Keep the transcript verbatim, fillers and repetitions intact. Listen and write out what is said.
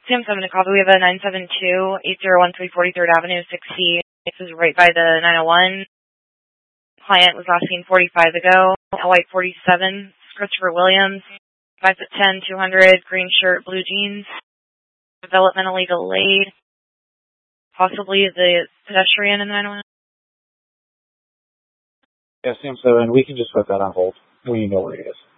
Sam seven to copy. We have a nine seven two, eight zero one three, forty-third Avenue, six C. This is right by the nine oh one. Client was last seen forty-five ago. A white forty-seven, Christopher Williams, five foot ten, two hundred, green shirt, blue jeans. Developmentally delayed. Possibly the pedestrian in the nine oh one. Yeah, Sam seven, we can just put that on hold when you know where he is.